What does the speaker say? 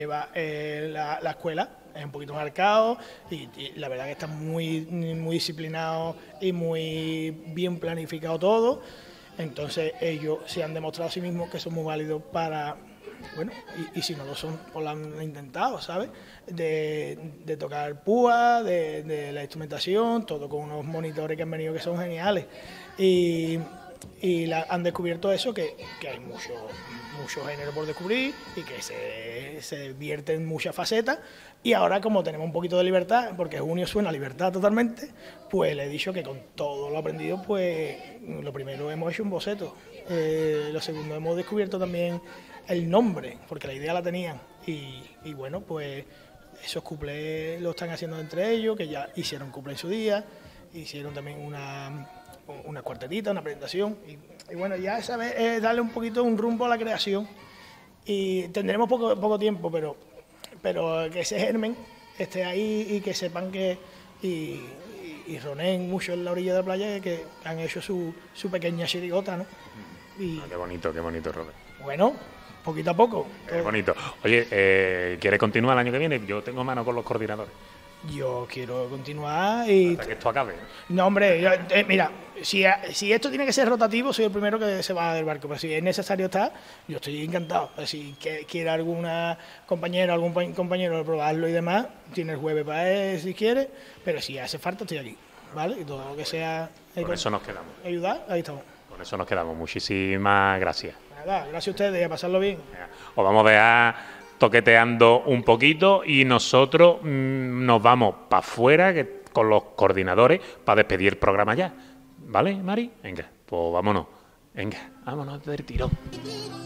lleva la escuela. Es un poquito marcado y la verdad que está muy disciplinado y muy bien planificado todo. Entonces ellos se han demostrado a sí mismos que son muy válidos para, bueno, y si no lo son, pues lo han intentado, ¿sabes? De tocar púa, de la instrumentación, todo con unos monitores que han venido que son geniales. Y han descubierto eso, que hay mucho género por descubrir y que se vierte en muchas facetas. Y ahora, como tenemos un poquito de libertad, porque junio suena a libertad totalmente, pues le he dicho que con todo lo aprendido, pues lo primero hemos hecho un boceto. Lo segundo, hemos descubierto también el nombre, porque la idea la tenían. Y bueno, pues esos cuplés lo están haciendo entre ellos, que ya hicieron cuplé en su día, hicieron también una cuartetita, una presentación. Y bueno, ya esa vez es darle un poquito un rumbo a la creación. Y tendremos poco tiempo, pero que se germen, esté ahí y que sepan que... Y roneen mucho en la orilla de la playa, que han hecho su pequeña chirigota, ¿no? Qué bonito, Robert. Bueno, poquito a poco. Qué bonito. Oye, ¿quieres continuar el año que viene? Yo tengo mano con los coordinadores. Yo quiero continuar y... Hasta que esto acabe. No, hombre, mira, si esto tiene que ser rotativo, soy el primero que se va del barco, pero si es necesario estar, yo estoy encantado. Si quiere alguna compañera, algún compañero probarlo y demás, tiene el jueves para él si quiere, pero si hace falta estoy aquí, ¿vale? Y todo lo que sea... Con eso nos quedamos. Ayudar, ahí estamos. Con eso nos quedamos. Muchísimas gracias. Nada, gracias a ustedes y a pasarlo bien. Os vamos a dejar toqueteando un poquito y nosotros nos vamos para afuera con los coordinadores para despedir el programa ya. ¿Vale, Mari? Venga, pues vámonos. Venga, vámonos del tirón.